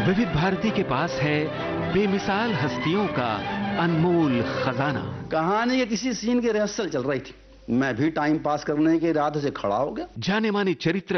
विविध भारती के पास है बेमिसाल हस्तियों का अनमोल खजाना। कहानी के किसी सीन की रिहर्सल चल रही थी, मैं भी टाइम पास करने के इरादे से खड़ा हो गया। जाने माने चरित्र